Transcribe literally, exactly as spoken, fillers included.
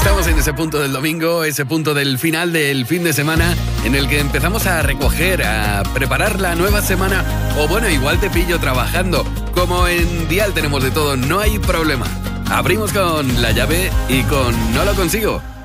Estamos en ese punto del domingo, ese punto del final del fin de semana, en el que empezamos a recoger, a preparar la nueva semana, o bueno, igual te pillo trabajando. Como en Dial tenemos de todo, no hay problema. Abrimos con La Llave y con No lo consigo.